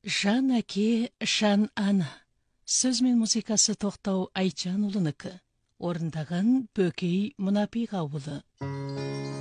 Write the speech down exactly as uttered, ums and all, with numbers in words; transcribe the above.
Жан әке, жан ана. Сөз мен музыкасы Тоқтау Айтжанұлынікі. Орындаған Бөкей Мұнапиға ұлы.